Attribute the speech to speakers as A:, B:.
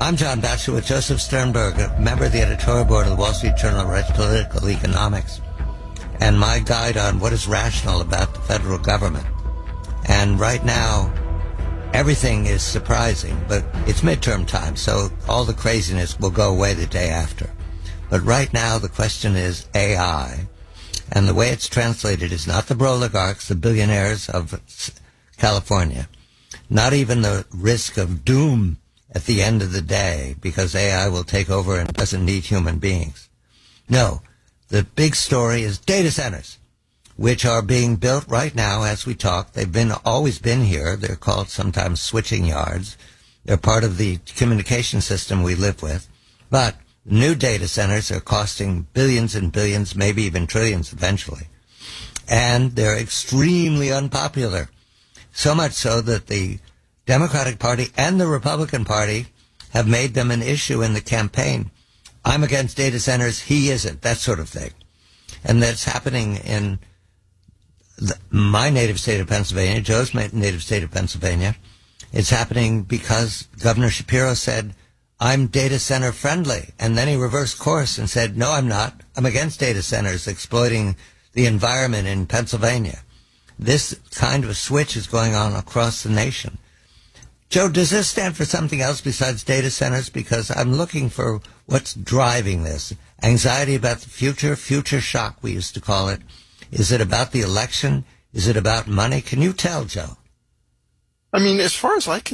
A: I'm John Batchelor with Joseph Sternberg, a member of the editorial board of the Wall Street Journal, writes political economics, and my guide on what is rational about the federal government. And right now, everything is surprising, but it's midterm time, so all the craziness will go away the day after. But right now, the question is AI. And the way it's translated is not the oligarchs, the billionaires of California, not even the risk of doom at the end of the day because AI will take over and doesn't need human beings. No, the big story is data centers, which are being built right now as we talk. They've always been here. They're called sometimes switching yards. They're part of the communication system we live with. But new data centers are costing billions and billions, maybe even trillions eventually. And they're extremely unpopular. So much so that the Democratic Party and the Republican Party have made them an issue in the campaign. I'm against data centers, he isn't, that sort of thing. And that's happening in my native state of Pennsylvania, Joe's native state of Pennsylvania. It's happening because Governor Shapiro said, I'm data center friendly. And then he reversed course and said, no, I'm not. I'm against data centers exploiting the environment in Pennsylvania. This kind of switch is going on across the nation. Joe, does this stand for something else besides data centers? Because I'm looking for what's driving this. Anxiety about the future shock, we used to call it. Is it about the election? Is it about money? Can you tell, Joe?
B: I mean, as far as I can